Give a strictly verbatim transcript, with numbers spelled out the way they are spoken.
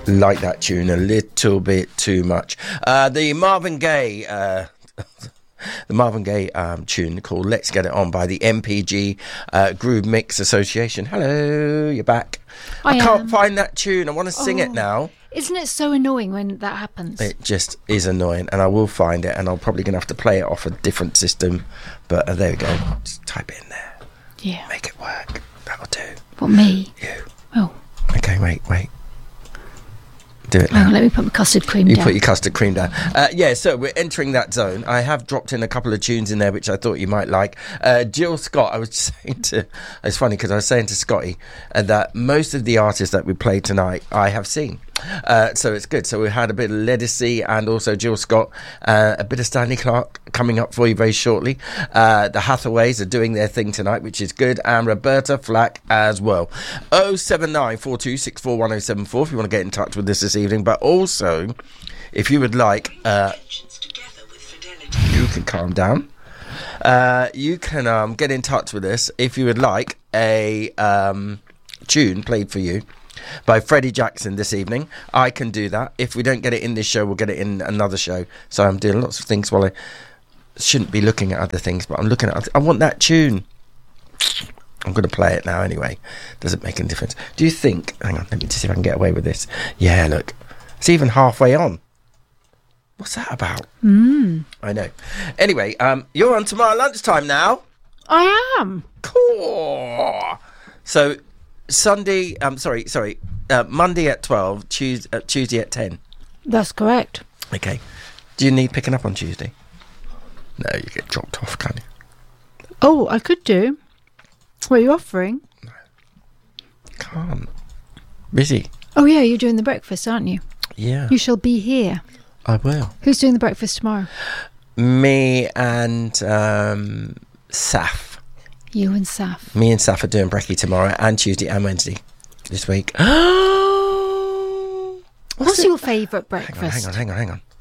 like that tune a little bit too much. Uh, the Marvin Gaye... Uh, The Marvin Gaye um, tune called Let's Get It On by the M P G uh, Groove Mix Association. Hello, you're back. I, I can't am. find that tune. I want to sing oh, it now. Isn't it so annoying when that happens? It just is annoying, and I will find it, and I'm probably going to have to play it off a different system. But uh, there we go. Just type it in there. Yeah. Make it work. That'll do. What, me? You. Oh. Okay, wait, wait. Do it now. Hang on, let me put my custard cream you down. You put your custard cream down. Uh, yeah, so we're entering that zone. I have dropped in a couple of tunes in there which I thought you might like. Uh, Jill Scott, I was saying to... It's funny because I was saying to Scotty uh, that most of the artists that we played tonight I have seen. Uh, so it's good. So we had a bit of Ledisi and also Jill Scott, uh, a bit of Stanley Clarke coming up for you very shortly. Uh, the Hathaways are doing their thing tonight, which is good, and Roberta Flack as well. oh seven nine four two six four one oh seven four if you want to get in touch with us this evening. But also, if you would like, uh, you can calm down. Uh, you can um, get in touch with us if you would like a um, tune played for you by Freddie Jackson this evening. I can do that. If we don't get it in this show, we'll get it in another show. So I'm doing lots of things while I shouldn't be looking at other things, but I'm looking at... I want that tune. I'm going to play it now anyway. Doesn't make any difference. Do you think... Hang on, let me just see if I can get away with this. Yeah, look. It's even halfway on. What's that about? Mm. I know. Anyway, um, you're on tomorrow lunchtime now. I am. Cool. So... Sunday, um, sorry, sorry, uh, Monday at twelve, Tuesday, uh, Tuesday at ten. That's correct. Okay. Do you need picking up on Tuesday? No, you get dropped off, can't you? Oh, I could do. What are you offering? No. Can't. Busy. Oh, yeah, you're doing the breakfast, aren't you? Yeah. You shall be here. I will. Who's doing the breakfast tomorrow? Me and um, Saf. You and Saf. Me and Saf are doing brekkie tomorrow and Tuesday and Wednesday this week. What's, What's your favourite breakfast? Hang on, hang on, hang on, hang on.